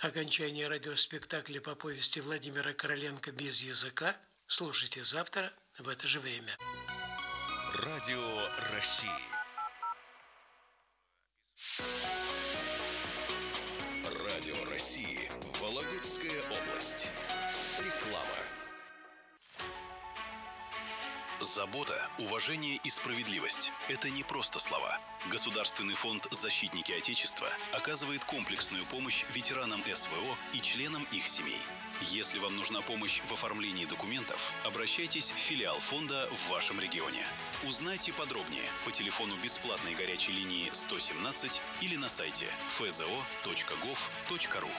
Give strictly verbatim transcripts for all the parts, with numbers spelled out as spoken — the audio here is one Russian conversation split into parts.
Окончание радиоспектакля по повести Владимира Короленко «Без языка» слушайте завтра в это же время. Радио России. Радио России. Вологодская область. Реклама. Забота, уважение и справедливость – это не просто слова. Государственный фонд «Защитники Отечества» оказывает комплексную помощь ветеранам СВО и членам их семей. Если вам нужна помощь в оформлении документов, обращайтесь в филиал фонда в вашем регионе. Узнайте подробнее по телефону бесплатной горячей линии сто семнадцать или на сайте эф зэ о точка гов точка ру.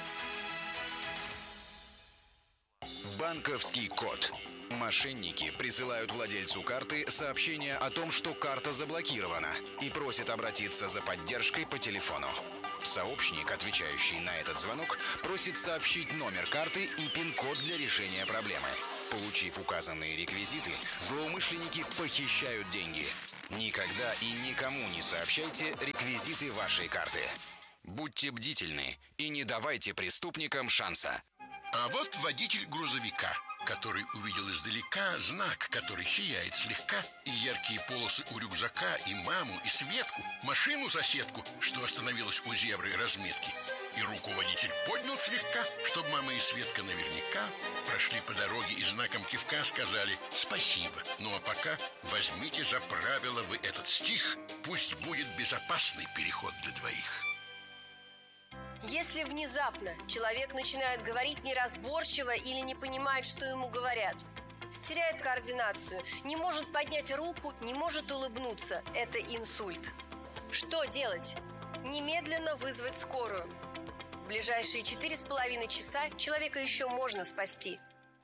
Банковский код. Мошенники присылают владельцу карты сообщение о том, что карта заблокирована, и просят обратиться за поддержкой по телефону. Сообщник, отвечающий на этот звонок, просит сообщить номер карты и пин-код для решения проблемы. Получив указанные реквизиты, злоумышленники похищают деньги. Никогда и никому не сообщайте реквизиты вашей карты. Будьте бдительны и не давайте преступникам шанса. А вот водитель грузовика, который увидел издалека знак, который сияет слегка, и яркие полосы у рюкзака, и маму, и Светку, машину-соседку, что остановилась у зебры разметки. И руку водитель поднял слегка, чтобы мама и Светка наверняка прошли по дороге и знаком кивка сказали «спасибо». Ну а пока возьмите за правило вы этот стих, пусть будет безопасный переход для двоих. Если внезапно человек начинает говорить неразборчиво или не понимает, что ему говорят, теряет координацию, не может поднять руку, не может улыбнуться, это инсульт. Что делать? Немедленно вызвать скорую. В ближайшие четыре с половиной часа человека еще можно спасти.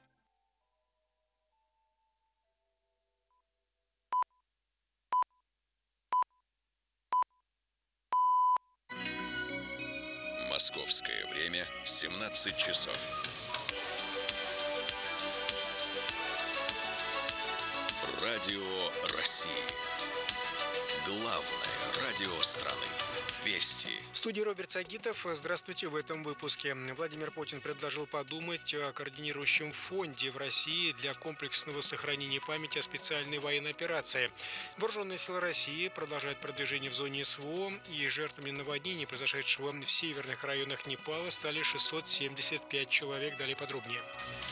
Московское время семнадцать часов. Радио России. Главное радио страны. Вести. В студии Роберт Сагитов. Здравствуйте. В этом выпуске. Владимир Путин предложил подумать о координирующем фонде в России для комплексного сохранения памяти о специальной военной операции. Вооруженные силы России продолжают продвижение в зоне СВО, и жертвами наводнения, произошедшего в северных районах Непала, стали шестьсот семьдесят пять человек. Далее подробнее.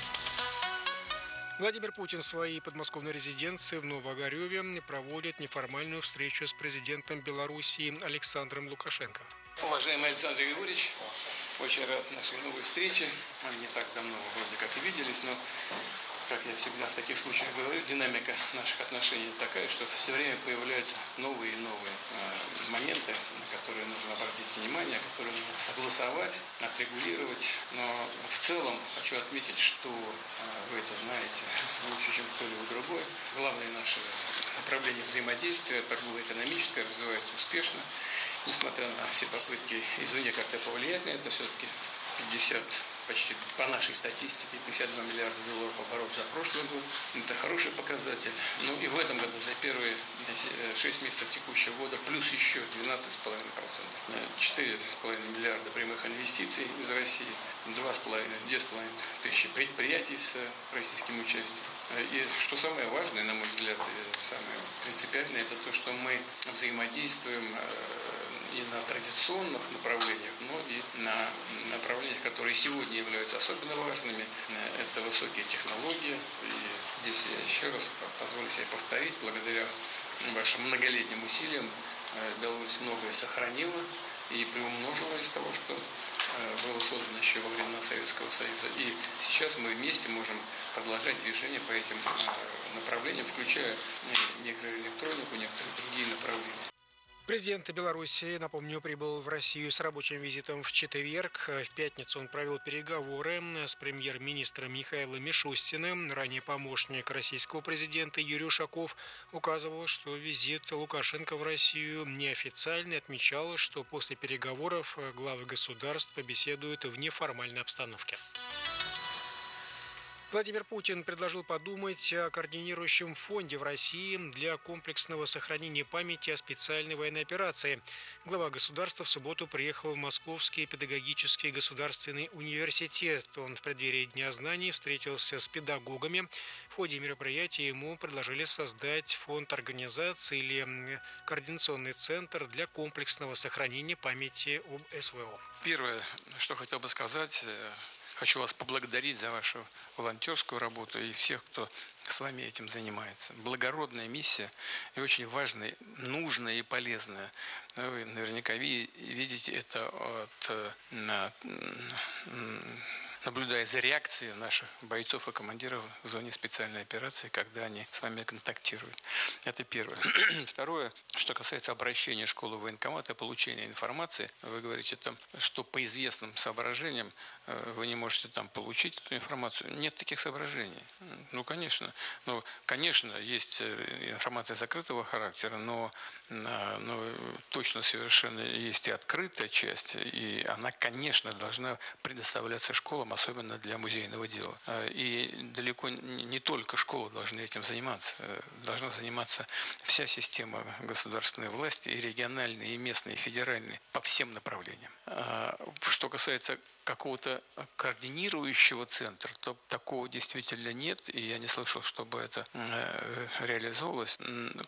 Владимир Путин в своей подмосковной резиденции в Новоогареве проводит неформальную встречу с президентом Белоруссии Александром Лукашенко. Уважаемый Александр Григорьевич, очень рад нашей новой встрече. Мы не так давно вроде как и виделись, но, как я всегда в таких случаях говорю, динамика наших отношений такая, что все время появляются новые и новые э, моменты, на которые нужно обратить внимание, которые нужно согласовать, отрегулировать. Но в целом хочу отметить, что э, вы это знаете лучше, чем кто-либо другой. Главное наше направление взаимодействия, торгово-экономическое, развивается успешно. Несмотря на все попытки извне как-то повлиять на это, все-таки пятьдесят, почти по нашей статистике, пятьдесят два миллиарда долларов оборот за прошлый год. Это хороший показатель. Ну и в этом году за первые шесть месяцев текущего года плюс еще двенадцать целых пять десятых процента. четыре целых пять десятых миллиарда прямых инвестиций из России, два с половиной тысячи предприятий с российским участием. И что самое важное, на мой взгляд, самое принципиальное, это то, что мы взаимодействуем и на традиционных направлениях, но и на направлениях, которые сегодня являются особенно важными. Это высокие технологии. И здесь я еще раз позволю себе повторить, благодаря вашим многолетним усилиям Беларусь многое сохранила и приумножила из того, что было создано еще во времена Советского Союза. И сейчас мы вместе можем продолжать движение по этим направлениям, включая микроэлектронику, некоторые другие направления. Президент Беларуси, напомню, прибыл в Россию с рабочим визитом в четверг. В пятницу он провел переговоры с премьер-министром Михаилом Мишустиным. Ранее помощник российского президента Юрий Ушаков указывал, что визит Лукашенко в Россию неофициальный, отмечал, что после переговоров главы государств побеседуют в неформальной обстановке. Владимир Путин предложил подумать о координирующем фонде в России для комплексного сохранения памяти о специальной военной операции. Глава государства в субботу приехал в Московский педагогический государственный университет. Он в преддверии Дня знаний встретился с педагогами. В ходе мероприятия ему предложили создать фонд организации или координационный центр для комплексного сохранения памяти об СВО. Первое, что хотел бы сказать, хочу вас поблагодарить за вашу волонтерскую работу и всех, кто с вами этим занимается. Благородная миссия и очень важная, нужная и полезная. Вы наверняка видите это от, наблюдая за реакцией наших бойцов и командиров в зоне специальной операции, когда они с вами контактируют. Это первое. Второе, что касается обращения школы в военкомат и получения информации, вы говорите там, что по известным соображениям вы не можете там получить эту информацию. Нет таких соображений. Ну, конечно. Ну, конечно, есть информация закрытого характера, но, но точно совершенно есть и открытая часть, и она, конечно, должна предоставляться школам, особенно для музейного дела. И далеко не только школы должны этим заниматься. Должна заниматься вся система государственной власти, и региональной, и местной, и федеральной, по всем направлениям. Что касается какого-то координирующего центра, то такого действительно нет, и я не слышал, чтобы это реализовалось.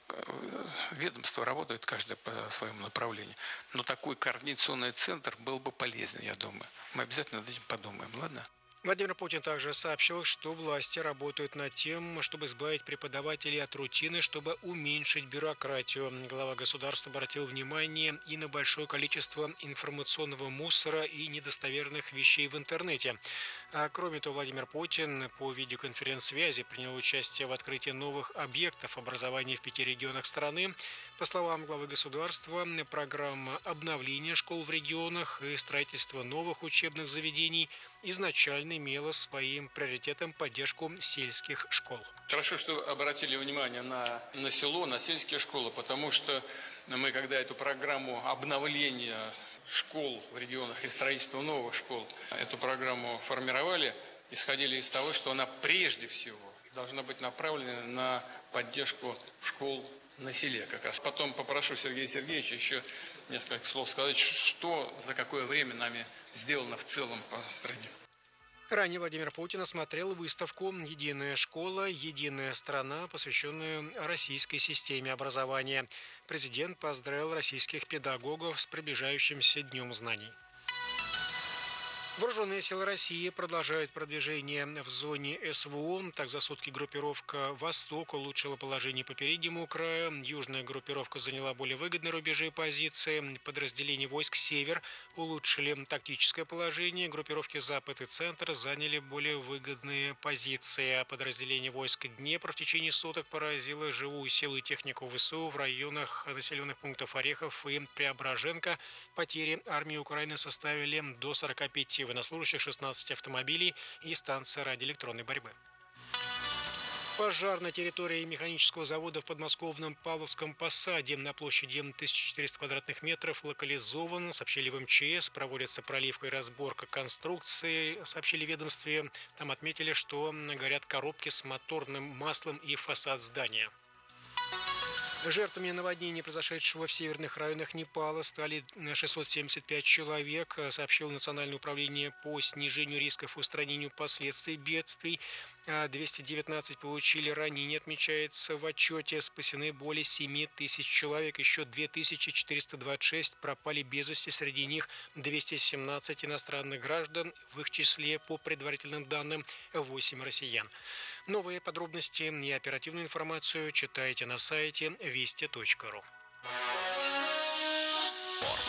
Ведомства работают каждое по своему направлению, но такой координационный центр был бы полезен, я думаю. Мы обязательно над этим подумаем, ладно? Владимир Путин также сообщил, что власти работают над тем, чтобы избавить преподавателей от рутины, чтобы уменьшить бюрократию. Глава государства обратил внимание и на большое количество информационного мусора и недостоверных вещей в интернете. А кроме того, Владимир Путин по видеоконференц-связи принял участие в открытии новых объектов образования в пяти регионах страны. По словам главы государства, программа обновления школ в регионах и строительство новых учебных заведений изначально имела своим приоритетом поддержку сельских школ. Хорошо, что обратили внимание на, на село, на сельские школы, потому что мы, когда эту программу обновления школ в регионах и строительства новых школ, эту программу формировали, исходили из того, что она прежде всего должна быть направлена на поддержку школ на селе как раз. Потом попрошу Сергея Сергеевича еще несколько слов сказать, что за какое время нами сделано в целом по стране. Ранее Владимир Путин осмотрел выставку «Единая школа. Единая страна», посвященную российской системе образования. Президент поздравил российских педагогов с приближающимся Днем знаний. Вооруженные силы России продолжают продвижение в зоне СВО. Так, за сутки группировка «Восток» улучшила положение по переднему краю. Южная группировка заняла более выгодные рубежи и позиции. Подразделения войск «Север» улучшили тактическое положение. Группировки «Запад» и «Центр» заняли более выгодные позиции. А подразделение войск «Днепр» в течение суток поразило живую силу и технику ВСУ в районах населенных пунктов Орехов и Преображенка. Потери армии Украины составили до сорока пяти военнослужащих, шестнадцать автомобилей и станция радиоэлектронной борьбы. Пожар на территории механического завода в подмосковном Павловском посаде на площади тысяча четыреста квадратных метров локализован. Сообщили в МЧС, проводится проливка и разборка конструкции. Сообщили в ведомстве, там отметили, что горят коробки с моторным маслом и фасад здания. Жертвами наводнения, произошедшего в северных районах Непала, стали шестьсот семьдесят пять человек, сообщило Национальное управление по снижению рисков и устранению последствий бедствий. двести девятнадцать получили ранения, отмечается в отчете. Спасены более семи тысяч человек. Еще две тысячи четыреста двадцать шесть пропали без вести. Среди них двести семнадцать иностранных граждан. В их числе, по предварительным данным, восемь россиян. Новые подробности и оперативную информацию читайте на сайте вести точка ру. Спорт.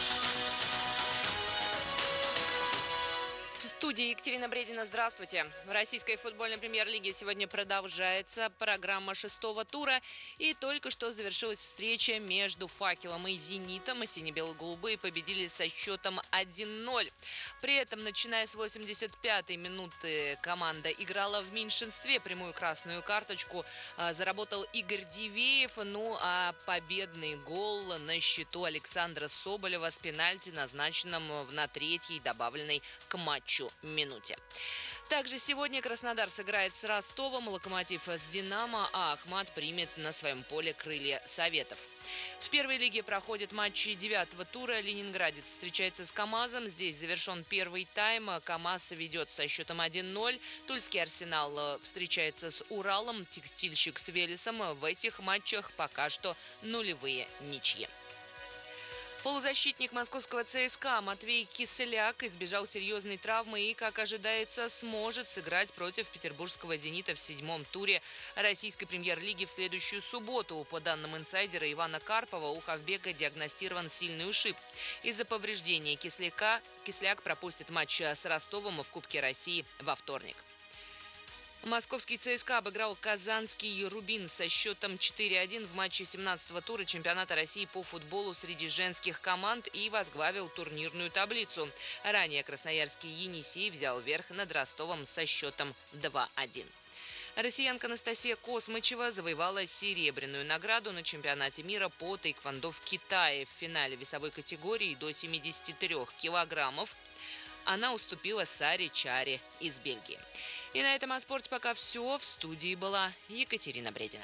В студии Екатерина Бредина. Здравствуйте. В российской футбольной премьер-лиге сегодня продолжается программа шестого тура. И только что завершилась встреча между «Факелом» и «Зенитом». Сине-бело-голубые победили со счетом один ноль. При этом, начиная с восемьдесят пятой минуты, команда играла в меньшинстве. Прямую красную карточку заработал Игорь Дивеев. Ну а победный гол на счету Александра Соболева с пенальти, назначенным на третьей, добавленной к матчу. сию минуте. Также сегодня Краснодар сыграет с Ростовом, Локомотив с Динамо, а Ахмат примет на своем поле Крылья Советов. В первой лиге проходят матчи девятого тура. Ленинградец встречается с КамАЗом. Здесь завершен первый тайм. КамАЗ ведет со счетом один ноль. Тульский Арсенал встречается с Уралом. Текстильщик с Велесом. В этих матчах пока что нулевые ничьи. Полузащитник московского ЦСКА Матвей Киселяк избежал серьезной травмы и, как ожидается, сможет сыграть против петербургского «Зенита» в седьмом туре российской премьер-лиги в следующую субботу. По данным инсайдера Ивана Карпова, у хавбека диагностирован сильный ушиб. Из-за повреждения Кисляка Кисляк пропустит матч с Ростовом в Кубке России во вторник. Московский ЦСКА обыграл казанский «Рубин» со счетом четыре один в матче семнадцатого тура чемпионата России по футболу среди женских команд и возглавил турнирную таблицу. Ранее красноярский «Енисей» взял верх над Ростовом со счетом два один. Россиянка Анастасия Космычева завоевала серебряную награду на чемпионате мира по тэквондо в Китае. В финале весовой категории до семидесяти трёх килограммов она уступила Саре Чаре из Бельгии. И на этом о спорте пока все. В студии была Екатерина Бредина.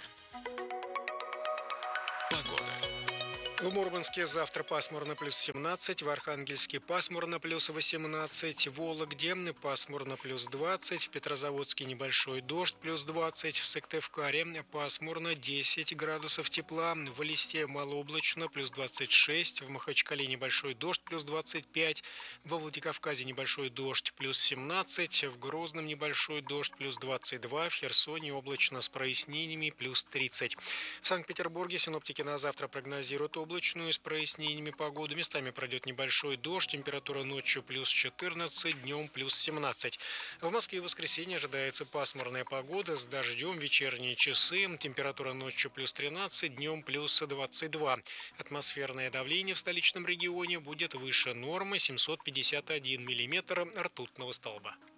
В Мурманске завтра пасмурно плюс семнадцать, в Архангельске пасмурно плюс восемнадцать, в Вологде пасмурно плюс двадцать, в Петрозаводске небольшой дождь плюс двадцать, в Сыктывкаре пасмурно десять градусов тепла, в Элисте малооблачно плюс двадцать шесть, в Махачкале небольшой дождь плюс двадцать пять, во Владикавказе небольшой дождь плюс семнадцать, в Грозном небольшой дождь плюс двадцать два, в Херсоне облачно с прояснениями плюс тридцать. В Санкт-Петербурге синоптики на завтра прогнозируют облачную с прояснениями погоду. Местами пройдет небольшой дождь. Температура ночью плюс четырнадцать, днем плюс семнадцать. В Москве в воскресенье ожидается пасмурная погода с дождем. Вечерние часы. Температура ночью плюс тринадцать, днем плюс двадцать два. Атмосферное давление в столичном регионе будет выше нормы семьсот пятьдесят один миллиметр ртутного столба.